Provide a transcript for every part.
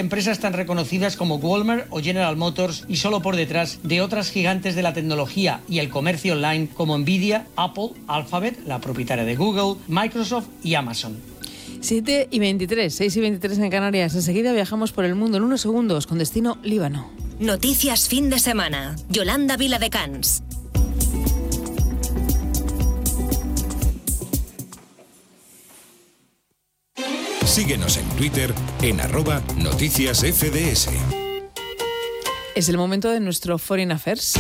empresas tan reconocidas como Walmart o General Motors y solo por detrás de otras gigantes de la tecnología y el comercio online como Nvidia, Apple, Alphabet, la propietaria de Google, Microsoft y Amazon. 7:23, 6:23 en Canarias. Enseguida viajamos por el mundo en unos segundos con destino Líbano. Noticias fin de semana. Yolanda Viladecans. Síguenos en Twitter en @noticiasfds. Es el momento de nuestro Foreign Affairs.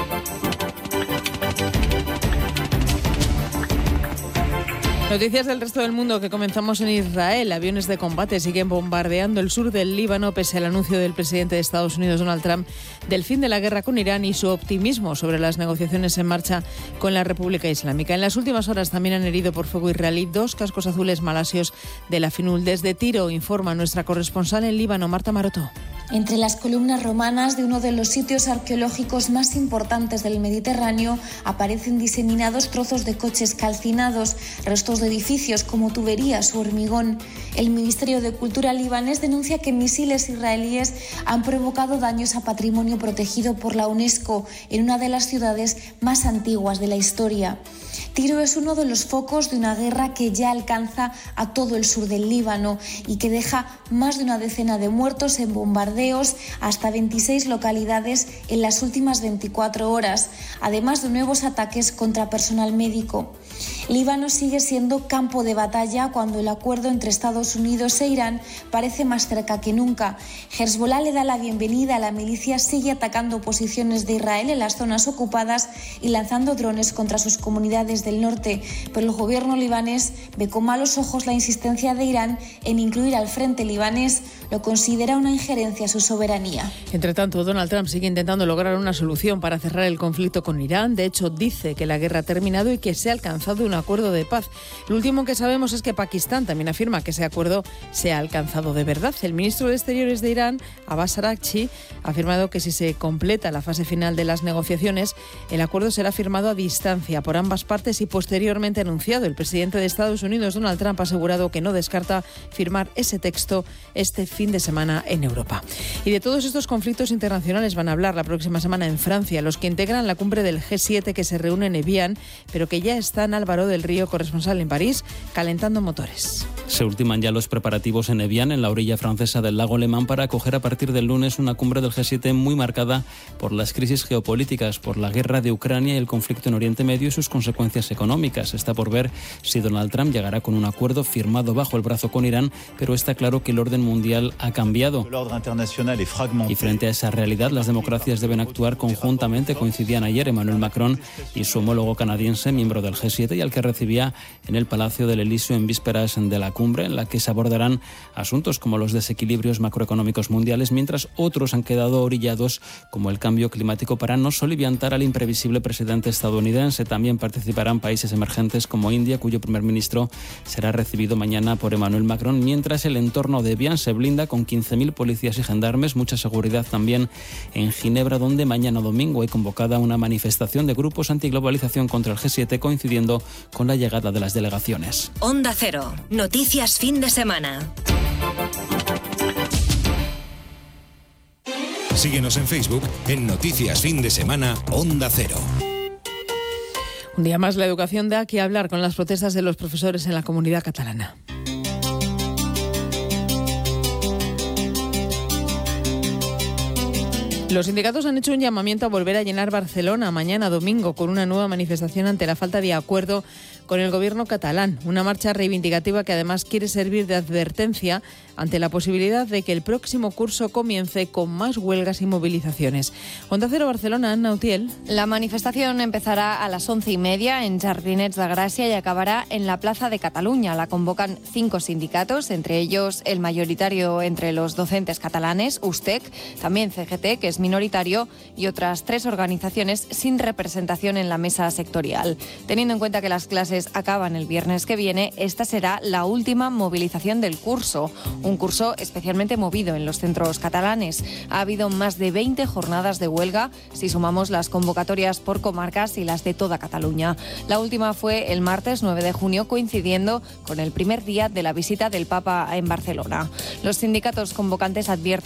Noticias del resto del mundo, que comenzamos en Israel. Aviones de combate siguen bombardeando el sur del Líbano pese al anuncio del presidente de Estados Unidos, Donald Trump, del fin de la guerra con Irán y su optimismo sobre las negociaciones en marcha con la República Islámica. En las últimas horas también han herido por fuego israelí 2 cascos azules malasios de la FINUL. Desde Tiro informa nuestra corresponsal en Líbano, Marta Maroto. Entre las columnas romanas de uno de los sitios arqueológicos más importantes del Mediterráneo aparecen diseminados trozos de coches calcinados, restos de edificios como tuberías o hormigón. El Ministerio de Cultura libanés denuncia que misiles israelíes han provocado daños a patrimonio protegido por la UNESCO en una de las ciudades más antiguas de la historia. Tiro es uno de los focos de una guerra que ya alcanza a todo el sur del Líbano y que deja más de una decena de muertos en bombardeos, hasta 26 localidades en las últimas 24 horas, además de nuevos ataques contra personal médico. Líbano sigue siendo campo de batalla cuando el acuerdo entre Estados Unidos e Irán parece más cerca que nunca. Hezbollah le da la bienvenida, la milicia sigue atacando posiciones de Israel en las zonas ocupadas y lanzando drones contra sus comunidades del norte, pero el gobierno libanés ve con malos ojos la insistencia de Irán en incluir al frente libanés, lo considera una injerencia a su soberanía. Entre tanto, Donald Trump sigue intentando lograr una solución para cerrar el conflicto con Irán. De hecho, dice que la guerra ha terminado y que se ha alcanzado un acuerdo de paz. Lo último que sabemos es que Pakistán también afirma que ese acuerdo se ha alcanzado de verdad. El ministro de Exteriores de Irán, Abbas Araghchi, ha afirmado que si se completa la fase final de las negociaciones, el acuerdo será firmado a distancia por ambas partes y posteriormente anunciado. El presidente de Estados Unidos, Donald Trump, ha asegurado que no descarta firmar ese texto este fin de semana en Europa. Y de todos estos conflictos internacionales van a hablar la próxima semana en Francia los que integran la cumbre del G7 que se reúne en Evian, pero que ya están Álvaro del Río, corresponsal en París, calentando motores. Se ultiman ya los preparativos en Evian, en la orilla francesa del lago Lemán, para acoger a partir del lunes una cumbre del G7 muy marcada por las crisis geopolíticas, por la guerra de Ucrania y el conflicto en Oriente Medio y sus consecuencias económicas. Está por ver si Donald Trump llegará con un acuerdo firmado bajo el brazo con Irán, pero está claro que el orden mundial ha cambiado. Y frente a esa realidad, las democracias deben actuar conjuntamente. Coincidían ayer Emmanuel Macron y su homólogo canadiense, miembro del G7, y al que recibía en el Palacio del Elíseo en vísperas de la cumbre, en la que se abordarán asuntos como los desequilibrios macroeconómicos mundiales, mientras otros han quedado orillados, como el cambio climático, para no soliviantar al imprevisible presidente estadounidense. También participarán países emergentes como India, cuyo primer ministro será recibido mañana por Emmanuel Macron, mientras el entorno de Evian se blinda con 15.000 policías y gendarmes, mucha seguridad también en Ginebra, donde mañana domingo hay convocada una manifestación de grupos antiglobalización contra el G7, coincidiendo con la llegada de las delegaciones. Onda Cero. Noticias fin de semana. Síguenos en Facebook en Noticias Fin de Semana Onda Cero. Un día más, la educación da que hablar con las protestas de los profesores en la comunidad catalana. Los sindicatos han hecho un llamamiento a volver a llenar Barcelona mañana domingo con una nueva manifestación ante la falta de acuerdo con el gobierno catalán. Una marcha reivindicativa que además quiere servir de advertencia ante la posibilidad de que el próximo curso comience con más huelgas y movilizaciones. Onda Cero Barcelona, Anna Utiel. La manifestación empezará a las 11:30 en Jardinets de Gràcia y acabará en la Plaza de Cataluña. La convocan 5 sindicatos, entre ellos el mayoritario entre los docentes catalanes, USTEC, también CGT, que es minoritario, y otras 3 organizaciones sin representación en la mesa sectorial. Teniendo en cuenta que las clases acaban el viernes que viene, esta será la última movilización del curso. Un curso especialmente movido en los centros catalanes. Ha habido más de 20 jornadas de huelga, si sumamos las convocatorias por comarcas y las de toda Cataluña. La última fue el martes 9 de junio, coincidiendo con el primer día de la visita del Papa en Barcelona. Los sindicatos convocantes advierten